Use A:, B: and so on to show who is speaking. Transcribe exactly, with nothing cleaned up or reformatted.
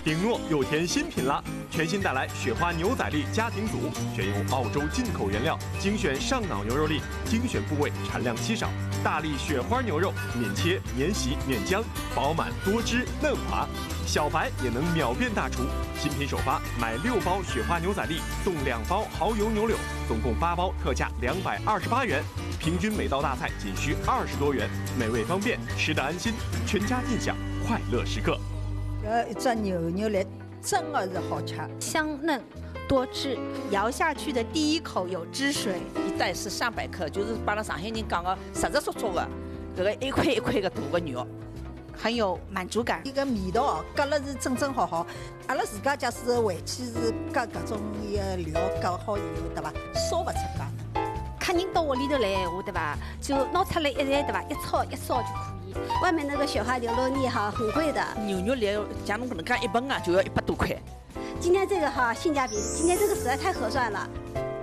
A: 顶诺又添新品啦！全新带来雪花牛仔粒家庭组，选用澳洲进口原料，精选上脑牛肉粒，精选部位，产量稀少。大粒雪花牛肉，免切、免洗、免浆，饱满多汁嫩滑，小白也能秒变大厨。新品首发，买六包雪花牛仔粒送两包蚝油牛柳，总共八包，特价两百二十八元。平均每道大菜仅需二十多元，美味方便，吃得安心，全家尽享快乐时刻。
B: 这一只牛肉粒真的是好吃，
C: 香嫩多汁，咬下去的第一口有汁水。
D: 一袋是三百克，就是把那上海人讲的实实足足的，这个一块一块的大的肉，
C: 很有满足感。
B: 伊个味道哦，夹了是正正好好。阿拉自家假使回去是夹搿种伊个料夹好以后，对伐？烧勿出家呢。
C: 客人到屋里头来闲话，对吧？就拿出来一来，对吧？一炒一烧就可以。
E: 外面那个雪花牛肉粒哈很贵的，
D: 牛肉粒像侬搿能介一份啊，就要一百多块。
E: 今天这个哈性价比，今天这个实在太合算了。